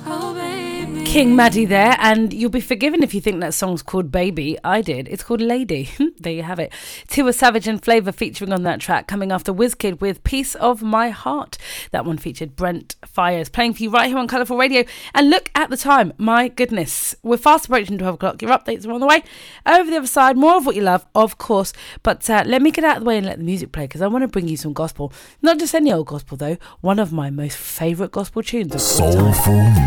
King Maddie there, and you'll be forgiven if you think that song's called Baby. I did. It's called Lady. There you have it. Tiwa Savage and Flavour featuring on that track, coming after Wizkid with Piece of My Heart. That one featured Brent Fires, playing for you right here on Colourful Radio. And look at the time. My goodness. We're fast approaching 12 o'clock. Your updates are on the way. Over the other side, more of what you love, of course. But let me get out of the way and let the music play, because I want to bring you some gospel. Not just any old gospel, though. One of my most favourite gospel tunes of all time. Soulful